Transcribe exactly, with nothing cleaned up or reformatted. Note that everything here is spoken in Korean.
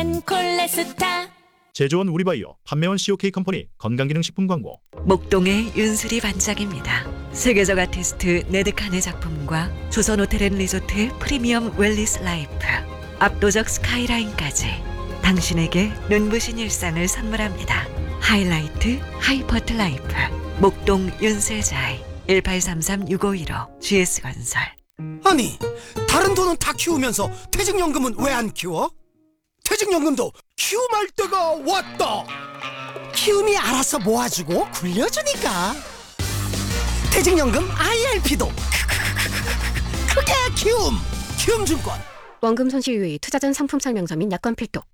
콜레스타. 제조원 우리바이오, 판매원 씨오케이 컴퍼니 건강기능식품 광고. 목동의 윤수리 반장입니다. 세계적 아티스트 네드칸의 작품과 조선호텔앤리조트의 프리미엄 웰리스 라이프, 압도적 스카이라인까지 당신에게 눈부신 일상을 선물합니다. 하이라이트 하이퍼트 라이프, 목동 윤세자이 일팔삼삼 육오일오 지에스건설. 아니, 다른 돈은 다 키우면서 퇴직연금은 왜 안 키워? 퇴직연금도 키움할 때가 왔다. 키움이 알아서 모아주고 굴려주니까. 퇴직연금 아이알피도 그게 키움. 키움증권. 원금 손실 유의, 투자 전 상품 설명서 및 약관 필독.